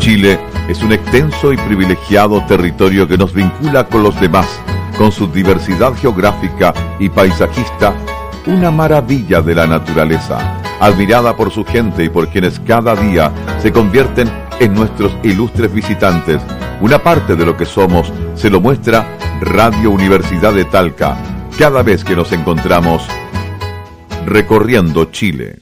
Chile es un extenso y privilegiado territorio que nos vincula con los demás, con su diversidad geográfica y paisajista, una maravilla de la naturaleza, admirada por su gente y por quienes cada día se convierten en nuestros ilustres visitantes. Una parte de lo que somos se lo muestra Radio Universidad de Talca, cada vez que nos encontramos recorriendo Chile.